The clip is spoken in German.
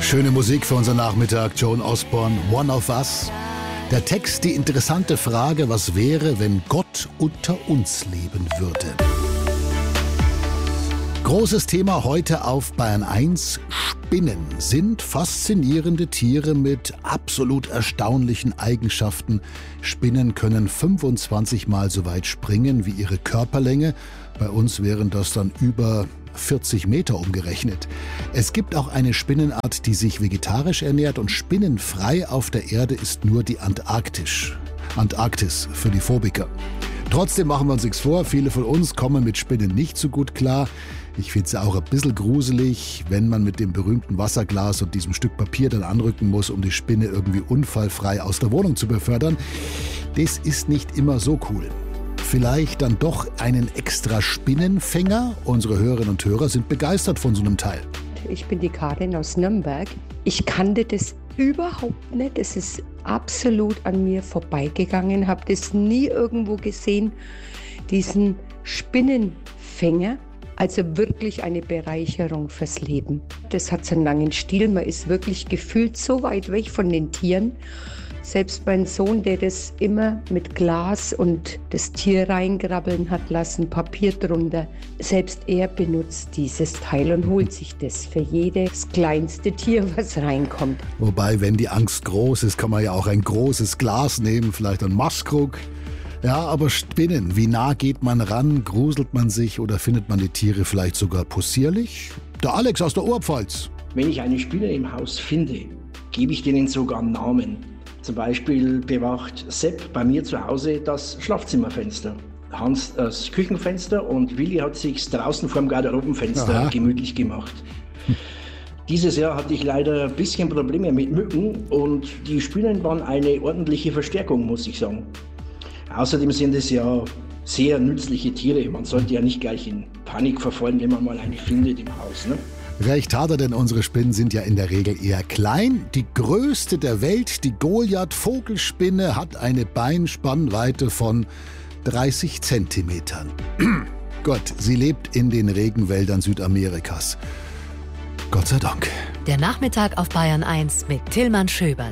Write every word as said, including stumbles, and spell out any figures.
Schöne Musik für unseren Nachmittag. Joan Osborne, One of Us. Der Text, die interessante Frage, was wäre, wenn Gott unter uns leben würde? Großes Thema heute auf Bayern eins. Spinnen sind faszinierende Tiere mit absolut erstaunlichen Eigenschaften. Spinnen können fünfundzwanzig Mal so weit springen wie ihre Körperlänge. Bei uns wären das dann über vierzig Meter umgerechnet. Es gibt auch eine Spinnenart, die sich vegetarisch ernährt, und spinnenfrei auf der Erde ist nur die Antarktis. Antarktis für die Phobiker. Trotzdem machen wir uns nichts vor, viele von uns kommen mit Spinnen nicht so gut klar. Ich finde es auch ein bisschen gruselig, wenn man mit dem berühmten Wasserglas und diesem Stück Papier dann anrücken muss, um die Spinne irgendwie unfallfrei aus der Wohnung zu befördern. Das ist nicht immer so cool. Vielleicht dann doch einen extra Spinnenfänger? Unsere Hörerinnen und Hörer sind begeistert von so einem Teil. Ich bin die Karin aus Nürnberg. Ich kannte das überhaupt nicht. Es ist absolut an mir vorbeigegangen. Habe das nie irgendwo gesehen, diesen Spinnenfänger. Also wirklich eine Bereicherung fürs Leben. Das hat so einen langen Stiel. Man ist wirklich gefühlt so weit weg von den Tieren. Selbst mein Sohn, der das immer mit Glas und das Tier reingrabbeln hat lassen, Papier drunter, selbst er benutzt dieses Teil und holt sich das für jedes kleinste Tier, was reinkommt. Wobei, wenn die Angst groß ist, kann man ja auch ein großes Glas nehmen, vielleicht ein Maßkrug. Ja, aber Spinnen, wie nah geht man ran, gruselt man sich oder findet man die Tiere vielleicht sogar possierlich? Der Alex aus der Oberpfalz. Wenn ich eine Spinne im Haus finde, gebe ich denen sogar einen Namen. Zum Beispiel bewacht Sepp bei mir zu Hause das Schlafzimmerfenster, Hans das Küchenfenster und Willi hat sich draußen vor dem Garderobenfenster Aha. gemütlich gemacht. Dieses Jahr hatte ich leider ein bisschen Probleme mit Mücken und die Spinnen waren eine ordentliche Verstärkung, muss ich sagen. Außerdem sind es ja sehr nützliche Tiere. Man sollte ja nicht gleich in Panik verfallen, wenn man mal eine findet im Haus, ne? Recht hat er, denn unsere Spinnen sind ja in der Regel eher klein. Die größte der Welt, die Goliath-Vogelspinne, hat eine Beinspannweite von dreißig Zentimetern. Gott, sie lebt in den Regenwäldern Südamerikas. Gott sei Dank. Der Nachmittag auf Bayern eins mit Tillmann Schöberl.